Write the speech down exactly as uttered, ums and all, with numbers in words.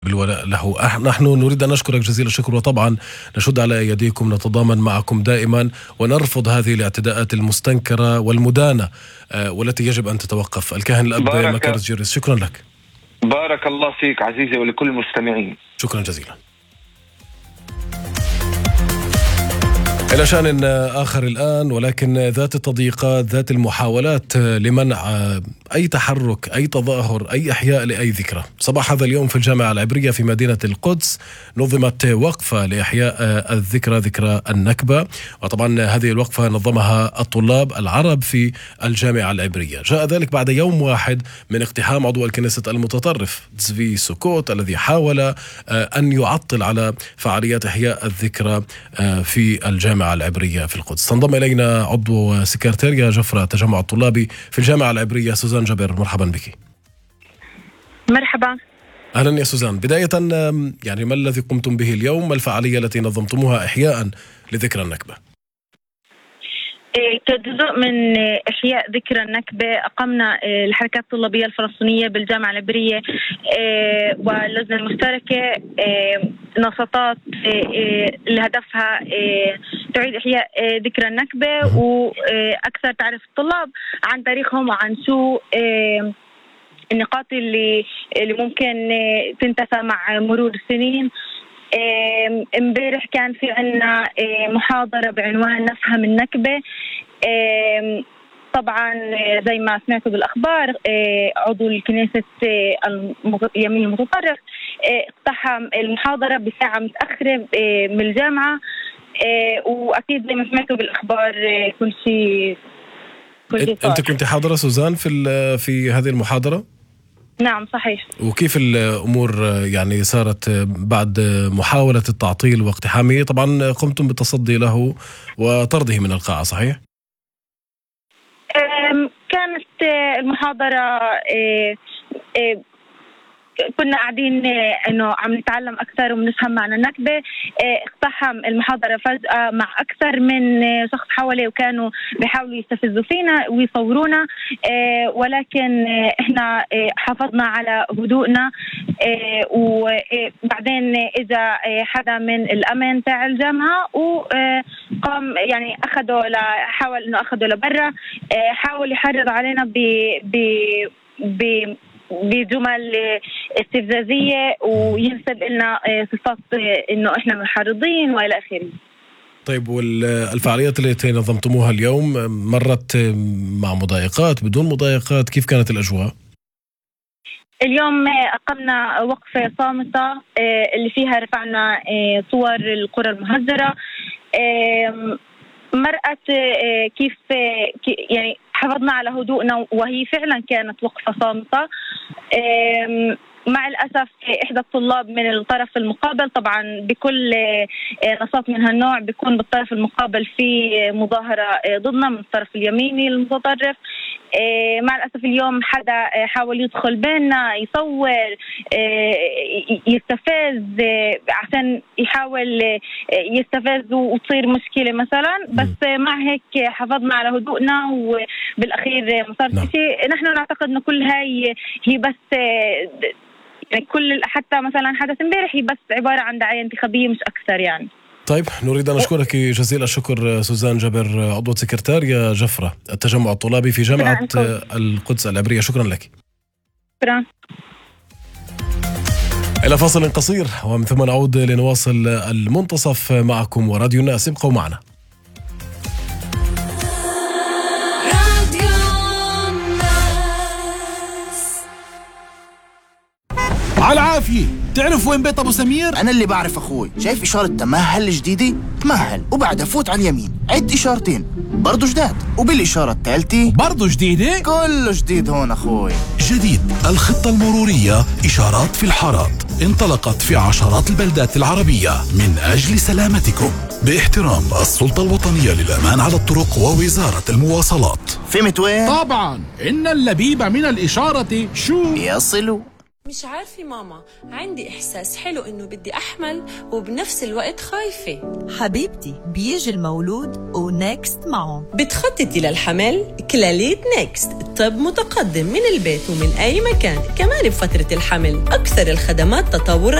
بالولاء له. نحن نريد أن نشكرك جزيل الشكر، وطبعا نشد على أيديكم، نتضامن معكم دائما ونرفض هذه الاعتداءات المستنكرة والمدانة والتي يجب أن تتوقف. الكاهن الأب مكارس جيريس، شكرا لك. بارك الله فيك عزيزي ولكل المستمعين. شكرا جزيلا. إلى شأن آخر الآن، ولكن ذات التضييقات، ذات المحاولات لمنع أي تحرك، أي تظاهر، أي إحياء لأي ذكرى. صباح هذا اليوم في الجامعة العبرية في مدينة القدس نظمت وقفة لإحياء الذكرى، ذكرى النكبة، وطبعا هذه الوقفة نظمها الطلاب العرب في الجامعة العبرية. جاء ذلك بعد يوم واحد من اقتحام عضو الكنيسة المتطرف تزفي سكوت الذي حاول أن يعطل على فعاليات إحياء الذكرى في الجامعة العبرية في القدس. تنضم إلينا عضو سكرتيريا جفرة التجمع الطلابي في الجامعة العبرية سوزان جابر، مرحبا بك. مرحبا. أهلا يا سوزان. بداية يعني ما الذي قمتم به اليوم؟ ما الفعالية التي نظمتموها إحياء لذكرى النكبة؟ كجزء من إحياء ذكرى النكبة أقمنا الحركات الطلابية الفلسطينية بالجامعة العبرية واللجنة المشتركة نشاطات لهدفها تعيد إحياء ذكرى النكبة وأكثر تعرف الطلاب عن تاريخهم وعن شو النقاط اللي اللي ممكن تنتفى مع مرور السنين. امبارح كان في عنا محاضرة بعنوان نفهم النكبة. طبعا زي ما سمعتوا بالأخبار عضو الكنيسة اليمين المتطرف اقتحم المحاضرة بساعة متأخرة من الجامعة، وأكيد زي ما سمعتوا بالأخبار كل شيء كل شيء صار. أنت كنت حاضرة سوزان في في هذه المحاضرة؟ نعم صحيح. وكيف الأمور يعني صارت بعد محاولة التعطيل واقتحامه؟ طبعا قمتم بالتصدي له وطرده من القاعة، صحيح؟ كانت المحاضرة كنا قاعدين انه عم نتعلم اكثر وبنفهم معنى النكبه. اقتحم المحاضره فجاه مع اكثر من شخص حوالي وكانوا بيحاولوا يستفزوا فينا ويصورونا، ولكن احنا حافظنا على هدوءنا. وبعدين اجى حدا من الامن تاع الجامعه وقام يعني اخذوا حاول انه اخذوا لبرا، حاول يحرض علينا ب ب بجمل استفزازية وينسب لنا صفات إنه إحنا محرضين وإلى آخره. طيب، والفعاليات التي نظمتموها اليوم مرت مع مضايقات بدون مضايقات؟ كيف كانت الأجواء؟ اليوم أقمنا وقفة صامتة اللي فيها رفعنا صور القرى المهجرة، مرأت كيف يعني حافظنا على هدوءنا، وهي فعلا كانت وقفة صامتة. مع الأسف إحدى الطلاب من الطرف المقابل، طبعا بكل نشاط من هالنوع بيكون بالطرف المقابل في مظاهرة ضدنا من الطرف اليميني المتطرف. مع الأسف اليوم حدا حاول يدخل بيننا يصور يستفز عشان يحاول يستفز وتصير مشكلة مثلا، بس مع هيك حافظنا على هدوءنا وبالأخير ما صار شيء. نحن نعتقد أن كل هاي هي بس يعني كل حتى مثلا حدث امبارح هي بس عبارة عن دعاية انتخابية مش أكثر يعني. طيب، نريد أن نشكرك جزيل الشكر سوزان جابر، عضو سكرتاريا جفرة التجمع الطلابي في جامعة القدس العبرية. شكرا لك. شكرا. إلى فاصل قصير ومن ثم نعود لنواصل المنتصف معكم وراديو الناس. ابقوا معنا. على العافية. تعرف وين بيت أبو سمير؟ أنا اللي بعرف أخوي. شايف إشارة تمهل الجديدة؟ تمهل وبعدها فوت على اليمين، عد إشارتين برضو جداد، وبالإشارة الثالثة برضو جديدة؟ كله جديد هون أخوي. جديد الخطة المرورية إشارات في الحارات، انطلقت في عشرات البلدات العربية من أجل سلامتكم باحترام السلطة الوطنية للأمان على الطرق ووزارة المواصلات. فهمت وين؟ طبعا إن اللبيب من الإشارة شو يصل. مش عارفة ماما، عندي إحساس حلو إنه بدي أحمل وبنفس الوقت خايفة. حبيبتي بيجي المولود ونكست معه. بتخططي للحمل؟ كلاليت نيكست، طب متقدم من البيت ومن أي مكان، كمان بفترة الحمل. أكثر الخدمات تطورا